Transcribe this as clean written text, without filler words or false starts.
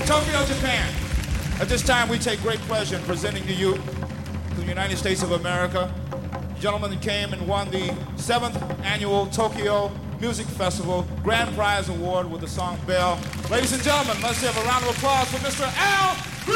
Tokyo, Japan. At this time, we take great pleasure in presenting to you the United States of America, gentlemen that came and won the 7th annual Tokyo Music Festival Grand Prize Award with the song Bell. Ladies and gentlemen, let's have a round of applause for Mr. Al